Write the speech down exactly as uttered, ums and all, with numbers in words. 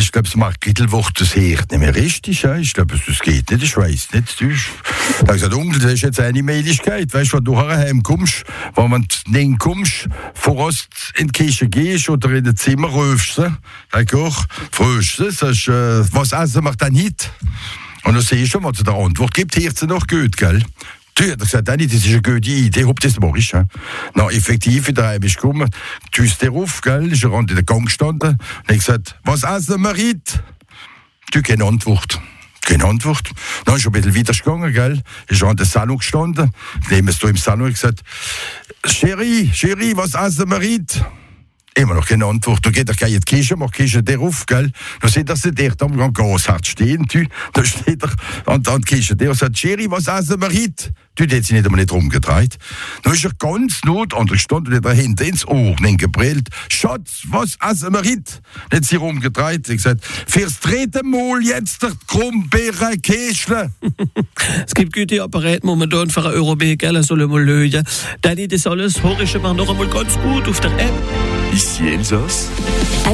ich glaube, das Markittelwort, das hört nicht mehr richtig. Ja? Ich glaube, das geht nicht, ich weiß nicht. Du, da habe ich gesagt, Onkel, das ist jetzt eine Möglichkeit. Weißt du, wenn du heim kommst, wenn man nicht kommst, voraus in die Küche gehst oder in das Zimmer rufst, d'accord, fragst du, sagst, äh, was essen wir denn heute? Und dann siehst du, was sie der Antwort gibt, hört sie noch gut, gell? Du hast gesagt, das ist eine gute Idee, ob das mache ich. Na, effektiv, in der Heim ist gekommen, du bist dir auf, gell, ist er in der Gang gestanden, und ich gesagt, was essen wir heute? Du, keine Antwort. Keine Antwort. Dann ist er ein bisschen weiter gegangen, gell, ist er an der Salon gestanden, neben es da im Salon, und gesagt, Chérie, Chérie, was essen wir heute? Immer noch keine Antwort. Da geht er in die Küche, macht die Küche der auf, gell? Dann sieht er sich der am Gasherd stehen, du. Da steht er an, an die Küche der und sagt, Chérie, was essen wir heute? Du, der hat sich nicht einmal nicht rumgedreht. Dann ist er ganz not an der Stand und hat er hinten ins Ohr gebrüllt, Schatz, was essen wir heute? Dann hat sie rumgedreht und gesagt, fürs dritte Mal jetzt der Krummbeeren-Käschle. Es gibt gute Apparate momentan für einen Euro mehr, gell? Soll ich mal lösen. Dann ist das alles, höre ich immer noch einmal ganz gut auf der App. Ici Elsass.